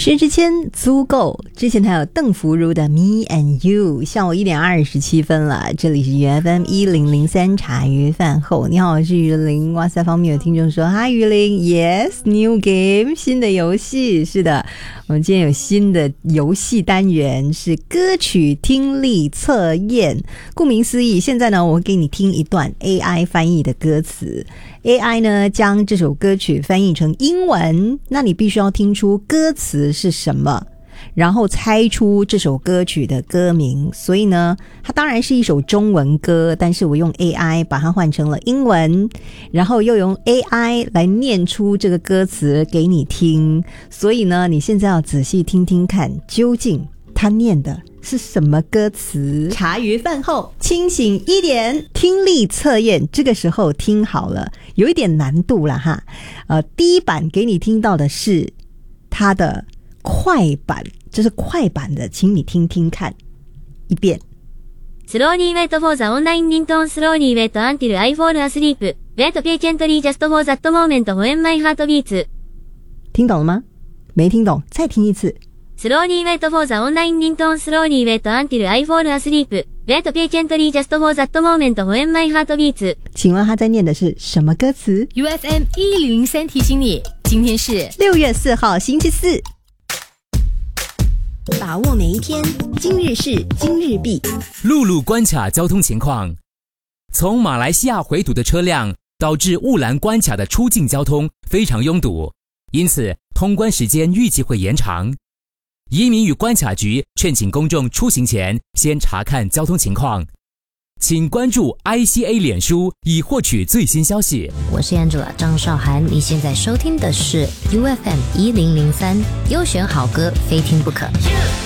薛之谦足够，之前还有邓福如的 Me and You。下午1点27分了，这里是 UFM1003 茶余饭后。你好，我是于林。哇塞，方面有听众说嗨，于林 Yes new game 新的游戏。是的，我们今天有新的游戏单元，是歌曲听力测验。顾名思义，现在呢我会给你听一段 AI 翻译的歌词， AI 呢将这首歌曲翻译成英文，那你必须要听出歌词是什么，然后猜出这首歌曲的歌名。所以呢它当然是一首中文歌，但是我用 AI 把它换成了英文，然后又用 AI 来念出这个歌词给你听。所以呢你现在要仔细听听看，究竟他念的是什么歌词。茶余饭后清醒一点，听力测验这个时候听好了，有一点难度啦哈。第一版给你听到的是它的快版，这是快版的，请你聽聽看一遍。 Slowly wait for the online ringtone, slowly wait until I fall asleep. Wait patiently just for that moment when my heart beats. 听懂了吗？没听懂，再听一次。Slowly wait for the online ringtone, slowly wait until I fall asleep. Wait patiently just for that moment when my heart beats. 请问他在念的是什么歌词？ UFM1003 提醒你，今天是 6月4号星期四。 把握每一天，今日事今日毕。 陆路关卡交通情况：从马来西亚回堵的车辆导致雾兰关卡的出境交通非常拥堵，因此通关时间预计会延长。移民与关卡局劝请公众出行前先查看交通情况，请关注 ICA 脸书以获取最新消息。 我是 Angela 张韶涵，你现在收听的是 UFM1003，优选好歌非听不可。